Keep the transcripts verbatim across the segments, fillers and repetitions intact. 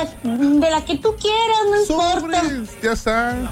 la, de la que tú quieras, no Sobres, importa. Ya está.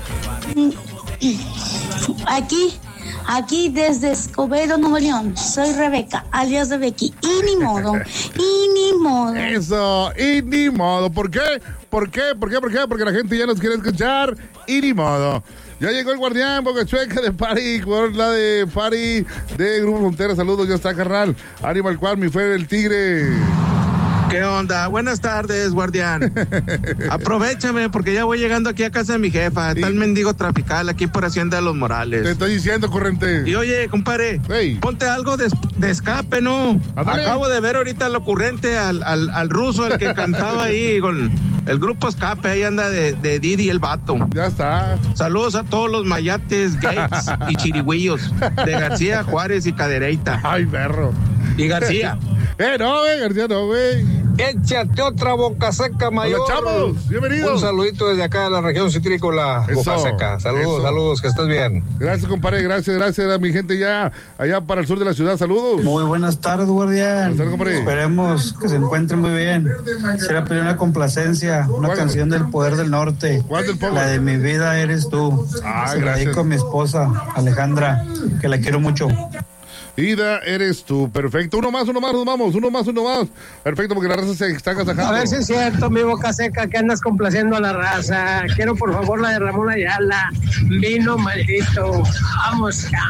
Aquí, aquí desde Escobedo, Nuevo León. Soy Rebeca, alias de Becky. Y ni modo, y ni modo. Eso, y ni modo. ¿Por qué? ¿Por qué? ¿Por qué? ¿Por qué? Porque la gente ya nos quiere escuchar y ni modo. Ya llegó el guardián, Boca Chueca de Pari, jugador la de Pari de Grupo Frontera. Saludos, ya está, carnal. Ánimo al cual, mi fue el tigre. ¿Qué onda? Buenas tardes, guardián. Aprovechame porque ya voy llegando aquí a casa de mi jefa. Está el mendigo trafical aquí por Hacienda de los Morales. Te estoy diciendo, corriente. Y oye, compadre, hey. ponte algo de, de escape, ¿no? Adale. Acabo de ver ahorita lo ocurrente al, al, al ruso, el que cantaba ahí con el grupo Escape. Ahí anda de, de Didi el vato. Ya está. Saludos a todos los mayates, gays y chirigüillos de García, Juárez y Cadereyta. Ay, perro. Y García. Eh, no, güey, García, no, güey. Échate otra boca seca, mayor. Hola, chavos, bienvenidos. Un saludito desde acá de la región citrícola, Boca Seca. Saludos, eso. saludos, que estés bien. Gracias, compadre, gracias, gracias a mi gente ya allá para el sur de la ciudad. Saludos. Muy buenas tardes, guardián. Buenas tardes, compadre. Esperemos que se encuentren muy bien. Quisiera pedir una complacencia, una ¿Cuál? canción del Poder del Norte. ¿Cuál del Poder? La de Mi Vida Eres Tú. Ah, se la gracias. dedico a mi esposa, Alejandra, que la quiero mucho. Ida, eres tú, perfecto. Uno más, uno más, nos vamos, uno más, uno más. Perfecto, porque la raza se está casajando. A ver si es cierto, mi Boca Seca, que andas complaciendo a la raza. Quiero por favor la de Ramón Ayala. Vino maldito. Vamos ya.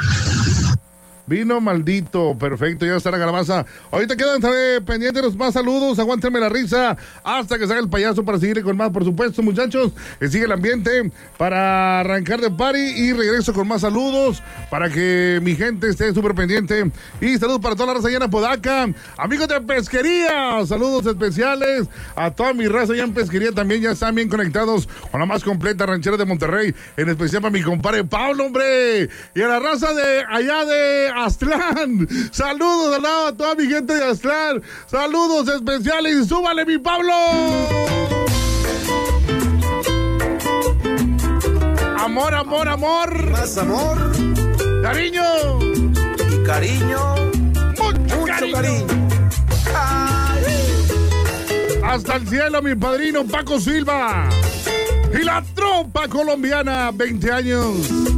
Vino maldito, perfecto, ya está la calabaza. Ahorita quedan ¿sabe? pendientes los más saludos, aguántenme la risa hasta que salga el payaso para seguir con más, por supuesto, muchachos. Que sigue el ambiente para arrancar de party y regreso con más saludos para que mi gente esté súper pendiente. Y saludos para toda la raza allá en Apodaca, amigos de pesquería, saludos especiales a toda mi raza allá en pesquería también, ya están bien conectados con la más completa ranchera de Monterrey, en especial para mi compadre Pablo, hombre, y a la raza de allá de Aztlán. Saludos al lado a toda mi gente de Aztlán. Saludos especiales y súbale, mi Pablo. Amor, amor, amor. Más amor. Cariño. Y cariño. Mucho, mucho cariño. cariño. Ay. Hasta el cielo, mi padrino Paco Silva. Y la tropa colombiana, veinte años.